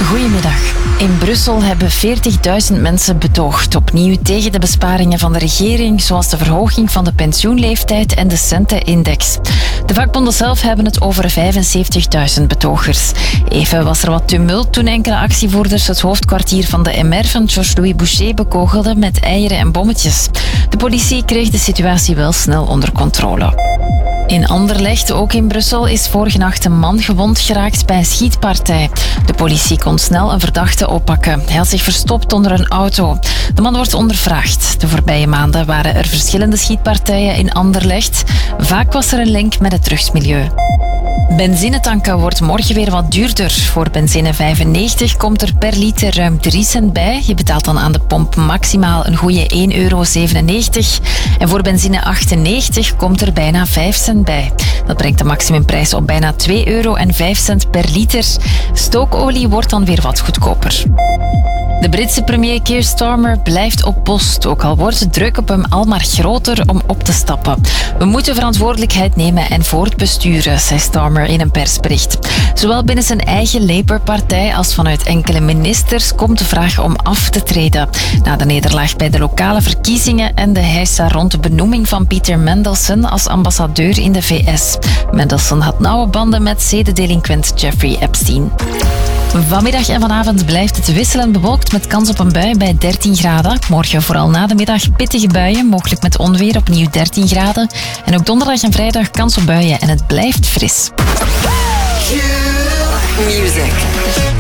Goedemiddag. In Brussel hebben 40.000 mensen betoogd, opnieuw tegen de besparingen van de regering, zoals de verhoging van de pensioenleeftijd en de centenindex. De vakbonden zelf hebben het over 75.000 betogers. Even was er wat tumult toen enkele actievoerders het hoofdkwartier van de MR van Georges-Louis Boucher bekogelden met eieren en bommetjes. De politie kreeg de situatie wel snel onder controle. In Anderlecht, ook in Brussel, is vorige nacht een man gewond geraakt bij een schietpartij. De politie kon snel een verdachte oppakken. Hij had zich verstopt onder een auto. De man wordt ondervraagd. De voorbije maanden waren er verschillende schietpartijen in Anderlecht. Vaak was er een link met het drugsmilieu. Benzinetanken wordt morgen weer wat duurder. Voor benzine 95 komt er per liter ruim 3 cent bij. Je betaalt dan aan de pomp maximaal een goede €1,97 En voor benzine 98 komt er bijna 5 cent bij. Dat brengt de maximumprijs op bijna €2,05 per liter. Stookolie wordt dan weer wat goedkoper. De Britse premier Keir Starmer blijft op post, ook al wordt de druk op hem al maar groter om op te stappen. We moeten verantwoordelijkheid nemen en voortbesturen, zei Starmer in een persbericht. Zowel binnen zijn eigen Labour-partij als vanuit enkele ministers komt de vraag om af te treden. Na de nederlaag bij de lokale verkiezingen en de heisa rond de benoeming van Peter Mandelson als ambassadeur in de VS. Mandelson had nauwe banden met zedendelinquent Jeffrey Epstein. Vanmiddag en vanavond blijft het wisselend bewolkt met kans op een bui bij 13 graden. Morgen vooral na de middag pittige buien, mogelijk met onweer, opnieuw 13 graden. En ook donderdag en vrijdag kans op buien en het blijft fris. Music.